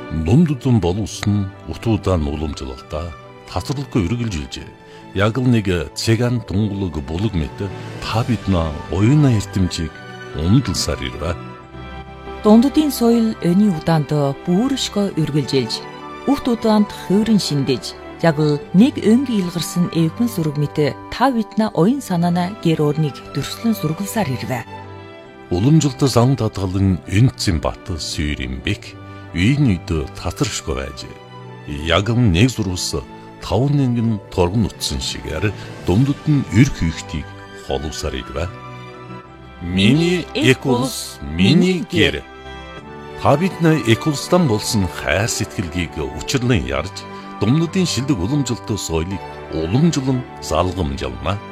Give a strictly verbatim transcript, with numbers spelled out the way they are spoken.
Дундудун боловсон утуудан уламжлалтаа тасралгүй үргэлжилжээ. Яг л нэг цэган тунгалаг булаг мэт та биднээ оюуна эрдэмжийг ундалсаар ирвэ. Дундудын соёл өний удаанд бүршгөө үргэлжилж, үхт удаанд хувирын шиндэж, яг л нэг өнгийн илгарсан эвхэн сүрэг мэт та биднээ оюун санаана гэр орныг дөрслөн сургалсаар ирвэ. Уламжлалт зам татгалан энцэн бат сүйрэмбек үйн үйд татаршгүй байж. Яг нэг зурвас таван нэгэн торгон утсан шигээр дундад нь эр хийхтийг холовсаар ирвэ. Миний экулс, миний гэр. Та бидний экулстан болсон хайр сэтгэлгийг учирлан ярьж, дундадын шилдэг уламжлалт соёлыг уламжлан залгамжлана.